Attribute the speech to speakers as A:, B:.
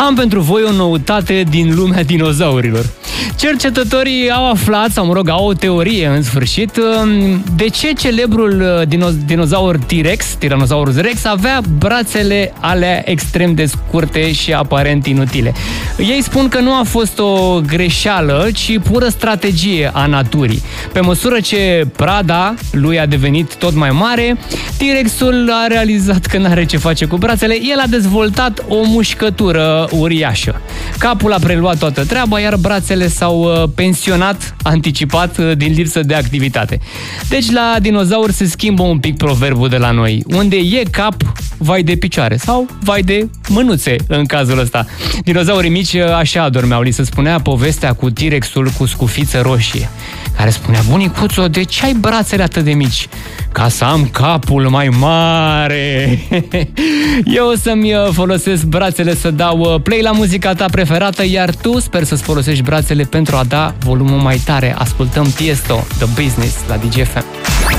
A: Am pentru voi o noutate din lumea dinozaurilor. Cercetătorii au aflat, sau mă rog, au o teorie în sfârșit, de ce celebrul dinozaur T-Rex, Tyrannosaurus Rex, avea brațele alea extrem de scurte și aparent inutile. Ei spun că nu a fost o greșeală, ci pură strategie a naturii. Pe măsură ce prada lui a devenit tot mai mare, T-Rexul a realizat că n-are ce face cu brațele, el a dezvoltat o mușcătură uriașă. Capul a preluat toată treaba, iar brațele s-au pensionat anticipat din lipsă de activitate. Deci la dinozauri se schimbă un pic proverbul de la noi. Unde e cap, vai de picioare sau vai de mânuțe în cazul ăsta. Dinozaurii mici așa adormeau, li se spunea povestea cu T-Rexul cu scufiță roșie, care spunea: bunicuțo, de ce ai brațele atât de mici? Ca să am capul mai mare. Eu o să-mi folosesc brațele să dau play la muzica ta preferată, iar tu sper să-ți folosești brațele pentru a da volumul mai tare. Ascultăm Tiesto, The Business, la DGFM.